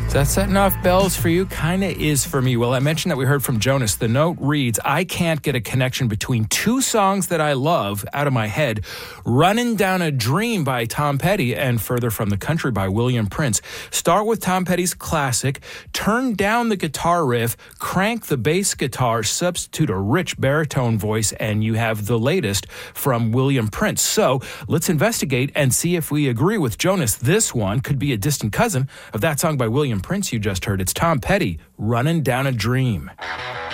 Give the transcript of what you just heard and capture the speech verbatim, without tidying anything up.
Is that setting off bells for you? Kind of is for me. Well, I mentioned that we heard from Jonas. The note reads, I can't get a connection between two songs that I love out of my head. Running Down a Dream by Tom Petty and Further from the Country by William Prince. Start with Tom Petty's classic, turn down the guitar riff, crank the bass guitar, substitute a rich baritone voice, and you have the latest from William Prince. So let's investigate and see if we agree with Jonas. This one could be a distant cousin of that song by William Prince you just heard. It's Tom Petty, Running Down a Dream.